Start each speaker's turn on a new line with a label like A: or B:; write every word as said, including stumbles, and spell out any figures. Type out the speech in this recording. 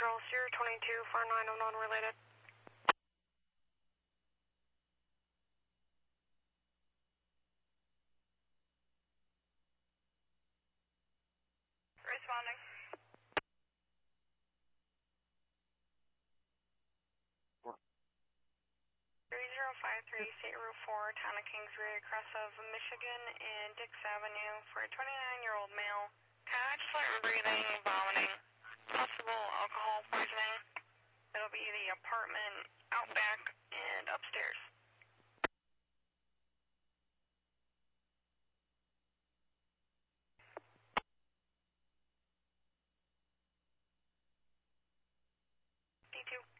A: Central, Sierra twenty-two, four nine unknown related. Responding. three zero five three, State Route four, Town of Kingsbury, across of Michigan and Dix Avenue for a twenty-nine-year-old male. Constant breathing, vomiting, possible alcohol poisoning. It'll be the apartment out back and upstairs. D two.